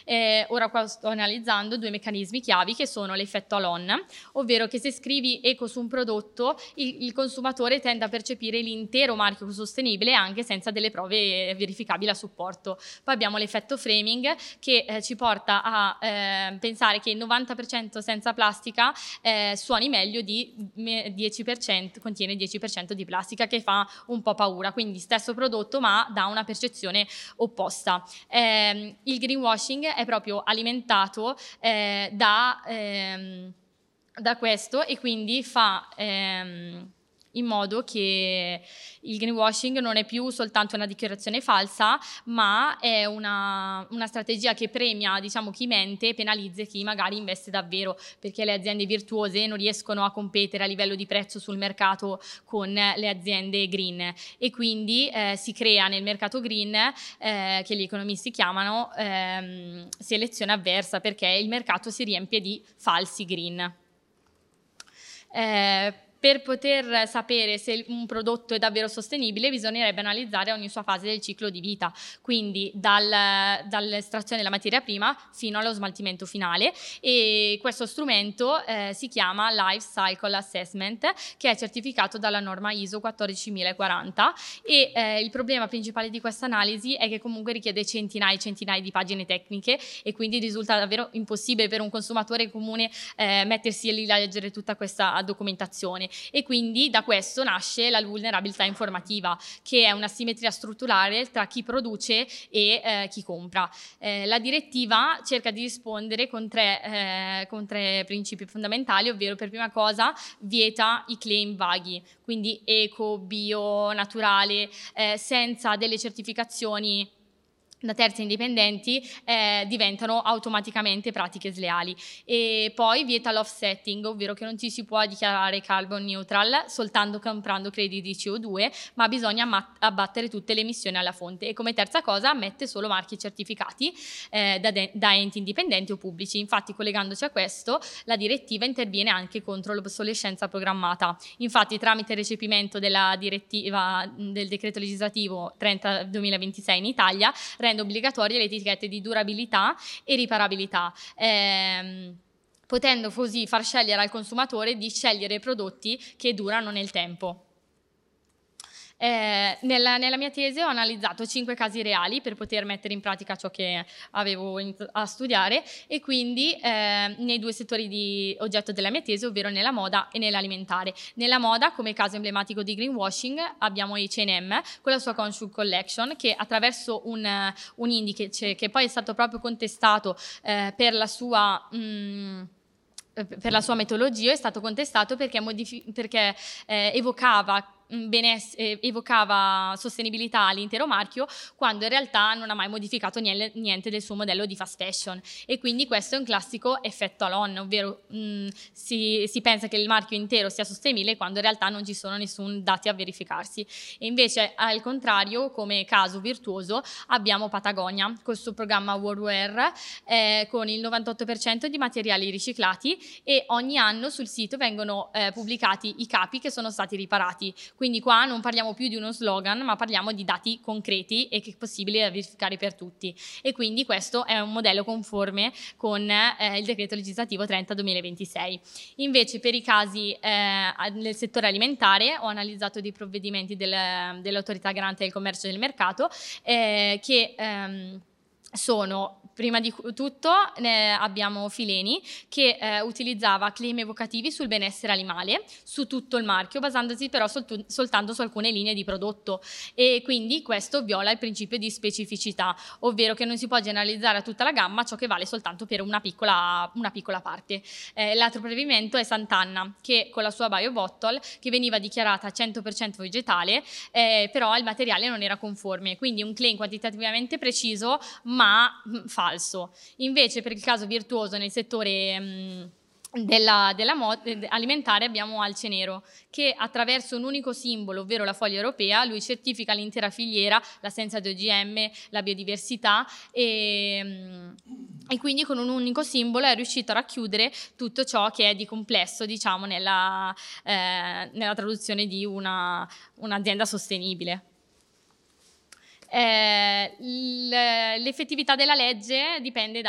Ora qua sto analizzando due meccanismi chiavi che sono l'effetto Alon, ovvero che se scrivi eco su un prodotto il consumatore tende a percepire l'intero marchio sostenibile anche senza delle prove verificabili a supporto. Poi abbiamo l'effetto framing che ci porta a pensare che il 90% senza plastica suoni meglio di 10%, contiene 10% di plastica, che fa un po' paura, quindi stesso prodotto ma dà una percezione opposta. Il greenwashing è proprio alimentato da questo, e quindi fa in modo che il greenwashing non è più soltanto una dichiarazione falsa, ma è una strategia che premia, diciamo, chi mente e penalizza chi magari investe davvero, perché le aziende virtuose non riescono a competere a livello di prezzo sul mercato con le aziende green, e quindi si crea nel mercato green, che gli economisti chiamano selezione avversa, perché il mercato si riempie di falsi green. Per poter sapere se un prodotto è davvero sostenibile bisognerebbe analizzare ogni sua fase del ciclo di vita, quindi dall'estrazione della materia prima fino allo smaltimento finale, e questo strumento si chiama Life Cycle Assessment, che è certificato dalla norma ISO 14040, e il problema principale di questa analisi è che comunque richiede centinaia e centinaia di pagine tecniche, e quindi risulta davvero impossibile per un consumatore comune mettersi lì a leggere tutta questa documentazione. E quindi da questo nasce la vulnerabilità informativa, che è una simmetria strutturale tra chi produce e chi compra. La direttiva cerca di rispondere con tre principi fondamentali, ovvero per prima cosa vieta i claim vaghi, quindi eco, bio, naturale, senza delle certificazioni da terzi indipendenti diventano automaticamente pratiche sleali. E poi vieta l'offsetting, ovvero che non ci si può dichiarare carbon neutral soltanto comprando crediti di CO2, ma bisogna abbattere tutte le emissioni alla fonte. E come terza cosa ammette solo marchi certificati da enti indipendenti o pubblici. Infatti, collegandoci a questo, la direttiva interviene anche contro l'obsolescenza programmata. Infatti, tramite il recepimento della direttiva del decreto legislativo 30/2026 in Italia, rende obbligatorie le etichette di durabilità e riparabilità, potendo così far scegliere al consumatore di scegliere prodotti che durano nel tempo. Nella mia tesi ho analizzato 5 casi reali per poter mettere in pratica ciò che avevo a studiare, e quindi nei due settori di oggetto della mia tesi, ovvero nella moda e nell'alimentare. Nella moda, come caso emblematico di greenwashing, abbiamo H&M con la sua Conscious Collection, che attraverso un indice che poi è stato proprio contestato per la sua metodologia, è stato contestato perché evocava sostenibilità all'intero marchio, quando in realtà non ha mai modificato niente del suo modello di fast fashion. E quindi questo è un classico effetto Alon, ovvero si pensa che il marchio intero sia sostenibile quando in realtà non ci sono nessun dati a verificarsi. E invece, al contrario, come caso virtuoso abbiamo Patagonia con il suo programma Worldwear, con il 98% di materiali riciclati, e ogni anno sul sito vengono pubblicati i capi che sono stati riparati. Quindi qua non parliamo più di uno slogan, ma parliamo di dati concreti e che è possibile verificare per tutti. E quindi questo è un modello conforme con il decreto legislativo 30/2026. Invece, per i casi nel settore alimentare, ho analizzato dei provvedimenti dell'autorità garante del commercio e del mercato, che sono, prima di tutto abbiamo Fileni, che utilizzava claim evocativi sul benessere animale su tutto il marchio, basandosi però soltanto su alcune linee di prodotto, e quindi questo viola il principio di specificità, ovvero che non si può generalizzare a tutta la gamma ciò che vale soltanto per una piccola parte. L'altro provvedimento è Sant'Anna, che con la sua Bio Bottle, che veniva dichiarata 100% vegetale, però il materiale non era conforme, quindi un claim quantitativamente preciso ma falso. Invece, per il caso virtuoso nel settore della alimentare, abbiamo Alce Nero, che attraverso un unico simbolo, ovvero la foglia europea, lui certifica l'intera filiera, l'assenza di OGM, la biodiversità, e quindi con un unico simbolo è riuscito a racchiudere tutto ciò che è di complesso, diciamo, nella traduzione di un'azienda sostenibile. L'effettività della legge dipende